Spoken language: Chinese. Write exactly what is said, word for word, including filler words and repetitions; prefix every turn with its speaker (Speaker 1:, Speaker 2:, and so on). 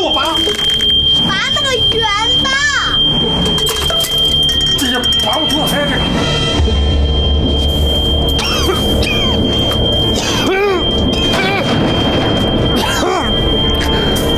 Speaker 1: 我拔，
Speaker 2: 拔那个圆的。
Speaker 1: 这也拔不出来。